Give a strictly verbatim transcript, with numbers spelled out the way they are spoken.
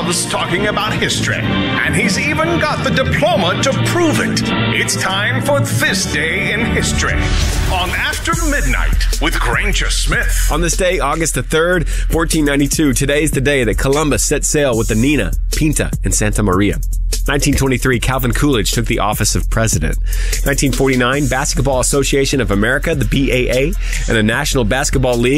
loves talking about history, and he's even got the diploma to prove it. It's time for This Day in History on After Midnight with Granger Smith. On this day, August the third, fourteen ninety-two, today's the day that Columbus set sail with the Nina, Pinta, and Santa Maria. nineteen twenty-three, Calvin Coolidge took the office of president. nineteen forty-nine, Basketball Association of America, the B A A, and the National Basketball League